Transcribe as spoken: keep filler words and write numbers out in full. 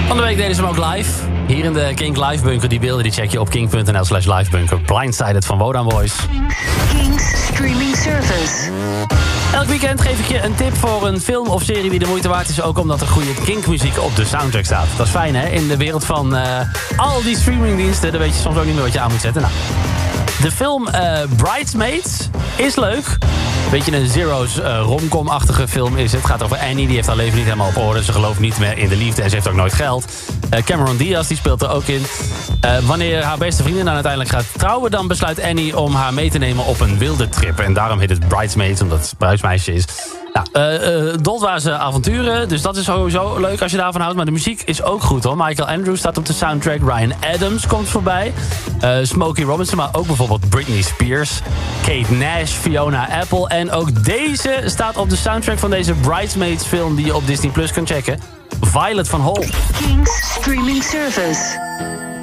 Van de week deden ze hem ook live. Hier in de Kink Live Bunker. Die beelden die check je op kink punt n l slash livebunker. Blindsided van Wodan Boys. King's streaming service. Elk weekend geef ik je een tip voor een film of serie die de moeite waard is. Ook omdat er goede Kink-muziek op de soundtrack staat. Dat is fijn, hè? In de wereld van uh, al die streamingdiensten. Dan weet je soms ook niet meer wat je aan moet zetten. Nou, de film uh, Bridesmaids is leuk. Beetje een Zero's uh, romcom-achtige film is het. Het gaat over Annie, die heeft haar leven niet helemaal op orde. Ze gelooft niet meer in de liefde en ze heeft ook nooit geld. Uh, Cameron Diaz, die speelt er ook in. Uh, wanneer haar beste vriendin dan uiteindelijk gaat trouwen, dan besluit Annie om haar mee te nemen op een wilde trip. En daarom heet het Bridesmaids, omdat het bruidsmeisje is. Nou, uh, uh, Doltwaarse avonturen, dus dat is sowieso leuk als je daarvan houdt. Maar de muziek is ook goed, hoor. Michael Andrews staat op de soundtrack. Ryan Adams komt voorbij. Uh, Smokey Robinson, maar ook bijvoorbeeld Britney Spears. Kate Nash, Fiona Apple. En ook deze staat op de soundtrack van deze Bridesmaids film die je op Disney Plus kan checken. Violet van Hall. King's streaming service.